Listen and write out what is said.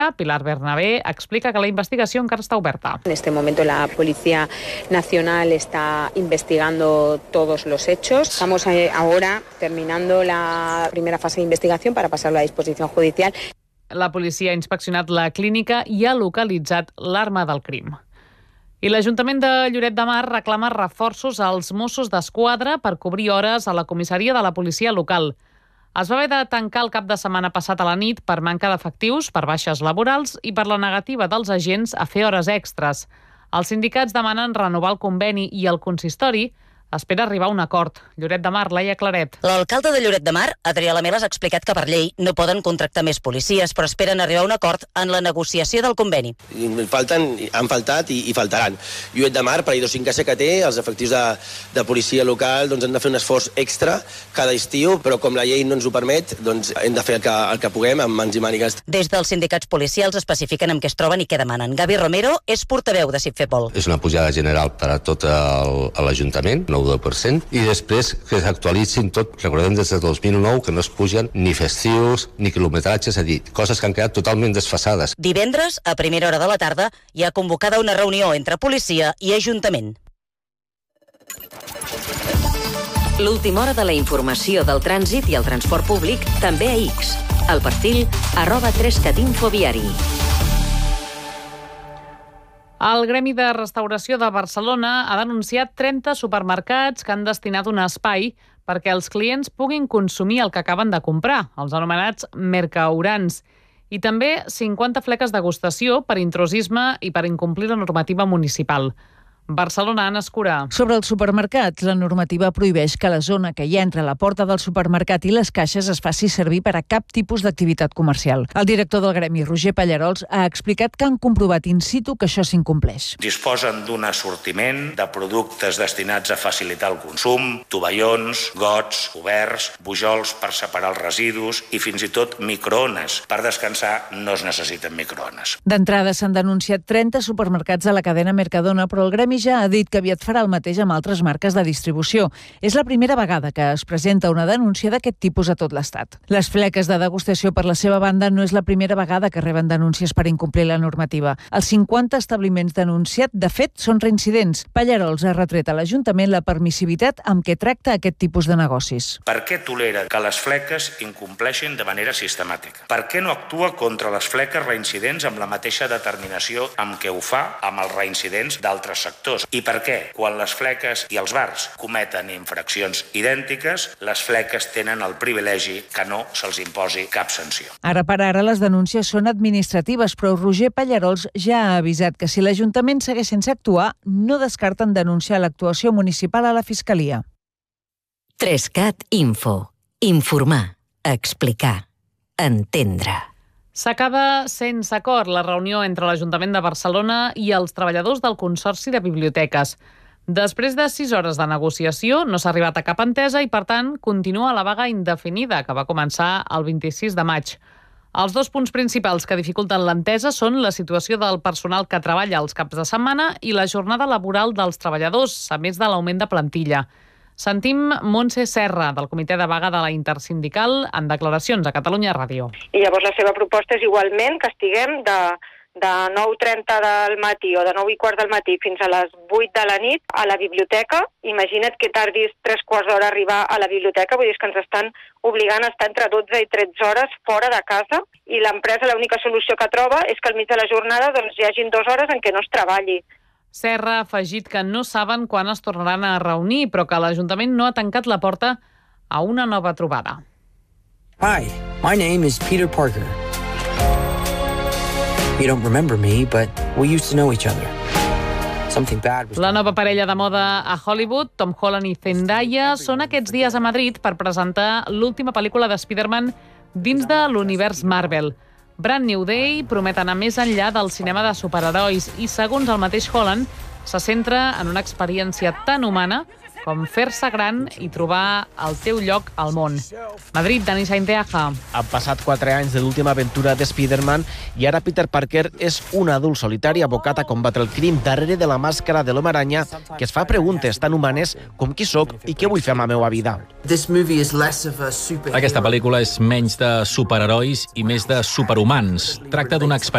Pilar Bernabé, explica que la investigació encara està oberta. En este momento la Policía Nacional está investigando todos los hechos. Estamos ahora terminando la primera fase de investigación para pasarlo a disposición judicial. La policia ha inspeccionat la clínica i ha localitzat l'arma del crim. I l'Ajuntament de Lloret de Mar reclama reforços als Mossos d'Esquadra per cobrir hores a la comissaria de la policia local. Es va haver de tancar el cap de setmana passat a la nit per manca d'efectius, per baixes laborals i per la negativa dels agents a fer hores extres. Els sindicats demanen renovar el conveni i el consistori espera arribar a un acord. Lloret de Mar, Laia Claret. L'alcalde de Lloret de Mar, Adrià Lamela, ha explicat que per llei no poden contractar més policies, però esperen arribar a un acord en la negociació del conveni. Han faltat i faltaran. Lloret de Mar, per idiosincràsia que té, els efectius de policia local han de fer un esforç extra cada estiu, però com la llei no ens ho permet, hem de fer el que puguem amb mans i mànigues. Des dels sindicats policials especifiquen amb què es troben i què demanen. Gavi Romero és portaveu de CIFEPOL. És una pujada general per a tot l'Ajuntament, 10%, i després que s'actualitzin tot. Recordem des de 2009 que no es pugen ni festius ni quilometratges, és a dir, coses que han quedat totalment desfasades. Divendres, a primera hora de la tarda, hi ha convocada una reunió entre policia i Ajuntament. L'última hora de la informació del trànsit i el transport públic també a X. El perfil @3catinfoviari. El Gremi de Restauració de Barcelona ha denunciat 30 supermercats que han destinat un espai perquè els clients puguin consumir el que acaben de comprar, els anomenats mercaurants, i també 50 fleques degustació per intrusisme i per incomplir la normativa municipal. Barcelona, Anna Escurà. Sobre els supermercats, la normativa prohibeix que la zona que hi ha entre la porta del supermercat i les caixes es faci servir per a cap tipus d'activitat comercial. El director del Gremi, Roger Pallarols, ha explicat que han comprovat in situ que això s'incompleix. Disposen d'un assortiment de productes destinats a facilitar el consum, tovallons, gots, coberts, bujols per separar els residus i fins i tot microones. Per descansar no es necessiten microones. D'entrada s'han denunciat 30 supermercats de la cadena Mercadona, però el Gremi ja ha dit que aviat farà el mateix amb altres marques de distribució. És la primera vegada que es presenta una denúncia d'aquest tipus a tot l'Estat. Les fleques de degustació, per la seva banda, no és la primera vegada que reben denúncies per incomplir la normativa. Els 50 establiments denunciats, de fet, són reincidents. Pallarols ha retret a l'Ajuntament la permissivitat amb què tracta aquest tipus de negocis. Per què tolera que les fleques incompleixin de manera sistemàtica? Per què no actua contra les fleques reincidents amb la mateixa determinació amb què ho fa amb els reincidents d'altres sectors? I per què, quan les fleques i els bars cometen infraccions idèntiques, les fleques tenen el privilegi que no se'ls imposi cap sanció? Ara per ara les denúncies són administratives, però Roger Pallarols ja ha avisat que si l'Ajuntament segueix sense actuar, no descarten denunciar l'actuació municipal a la Fiscalia. 3cat Info. Informar, explicar, entendre. S'acaba sense acord la reunió entre l'Ajuntament de Barcelona i els treballadors del Consorci de Biblioteques. Després de 6 hores de negociació, no s'ha arribat a cap entesa i, per tant, continua la vaga indefinida, que va començar el 26 de maig. Els dos punts principals que dificulten l'entesa són la situació del personal que treballa els caps de setmana i la jornada laboral dels treballadors, a més de l'augment de plantilla. Sentim Montse Serra, del Comitè de Vaga de la Intersindical, en declaracions a Catalunya Ràdio. I llavors la seva proposta és igualment que estiguem de 9:30 del matí o de 9:15 del matí fins a les 8 de la nit a la biblioteca. Imagina't que tardis 3/4 d'hora a arribar a la biblioteca, vull dir que ens estan obligant a estar entre 12 i 13 hores fora de casa i l'empresa l'única solució que troba és que al mig de la jornada hi hagin 2 hores en què no es treballi. Serra ha afegit que no saben quan es tornaran a reunir, però que l'Ajuntament no ha tancat la porta a una nova trobada. Hi, my name is Peter Parker. You don't remember me, but we used to know each other. La nova parella de moda a Hollywood, Tom Holland i Zendaya, són aquests dies a Madrid per presentar l'última pel·lícula de Spider-Man dins de l'univers Marvel. Brand New Day promet anar més enllà del cinema de superherois i, segons el mateix Holland, se centra en una experiència tan humana com fer-se gran i trobar el teu lloc al món. Madrid, Dani Sainteaja. Han passat 4 anys de l'última aventura de Spider-Man i ara Peter Parker és un adult solitari abocat a combatre el crim darrere de la màscara de l'Home Aranya que es fa preguntes tan humanes com qui sóc i què vull fer amb la meva vida. Aquesta pel·lícula és menys de superherois i més de superhumans. Tracta d'una experiència